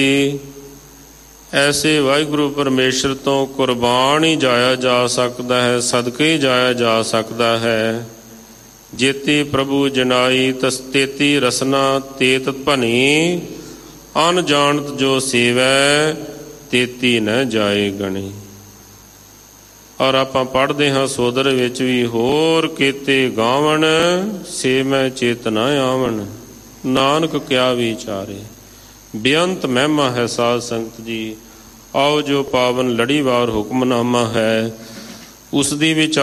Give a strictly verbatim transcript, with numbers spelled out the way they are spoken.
ਐਸੇ ਵਾਹਿਗੁਰੂ ਪਰਮੇਸ਼ਰ ਤੋਂ ਕੁਰਬਾਨ ਹੀ ਜਾਇਆ ਜਾ ਸਕਦਾ ਹੈ, ਸਦਕੇ ਹੀ ਜਾਇਆ ਜਾ ਸਕਦਾ ਹੈ। ਜੇਤੀ ਪ੍ਰਭੂ ਜਨਾਈ ਤਸ ਤੇਤੀ ਰਸਨਾ ਤੇਤ ਭਨੀ, ਅਨਜਾਣਤ ਜੋ ਸੇਵੈ ਤੇਤੀ ਨ ਜਾਏ ਗਣੀ। ਔਰ ਆਪਾਂ ਪੜ੍ਹਦੇ ਹਾਂ ਸੋਦਰ ਵਿੱਚ ਵੀ, ਹੋਰ ਕੀਤੇ ਗਾਵਣ ਸੇ ਮੈਂ ਚੇਤ ਨਾ ਆਵਣ, ਨਾਨਕ ਕਿਆ ਵਿਚਾਰੇ। ਬੇਅੰਤ ਮਹਿਮਾ ਹੈ ਸਾਧ ਸੰਗਤ ਜੀ। ਆਓ ਜੋ ਪਾਵਨ ਲੜੀਵਾਰ ਹੁਕਮਨਾਮਾ ਹੈ ਉਸ ਦੀ ਵਿਚਾਰ